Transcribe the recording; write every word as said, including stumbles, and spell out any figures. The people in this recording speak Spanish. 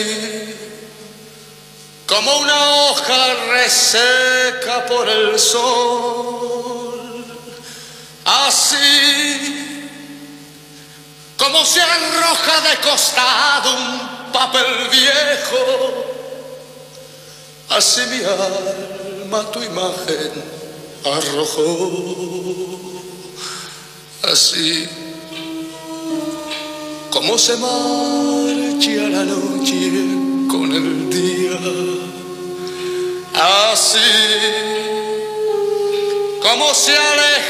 como una hoja reseca por el sol, así como se arroja de costado un papel viejo, así mi alma tu imagen arrojó, así como se marcha la noche con el día, así como se aleja